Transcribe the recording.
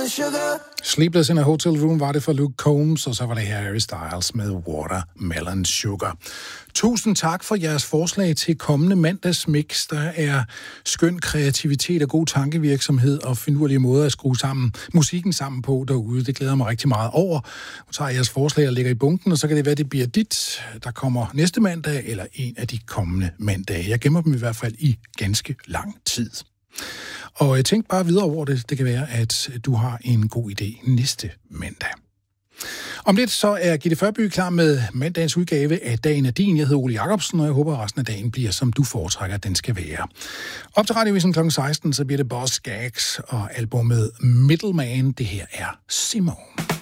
Sleepless in a Hotel Room var det for Luke Combs, og så var det her Harry Styles med Watermelon Sugar. Tusind tak for jeres forslag til kommende mandagsmix. Der er skøn kreativitet og god tankevirksomhed og finurlige måder at skrue musikken sammen på derude. Det glæder mig rigtig meget over. Nu tager jeg jeres forslag og lægger i bunken, og så kan det være, det bliver dit, der kommer næste mandag eller en af de kommende mandage. Jeg gemmer dem i hvert fald i ganske lang tid. Og jeg tænkte bare videre over det. Det kan være, at du har en god idé næste mandag. Om lidt så er Gitte Førby klar med mandagens udgave af Dagen er din. Jeg hedder Ole Jacobsen, og jeg håber, at resten af dagen bliver, som du foretrækker, at den skal være. Op til Radiovisen kl. 16, så bliver det Boss Gags og albumet Middleman. Det her er Simone.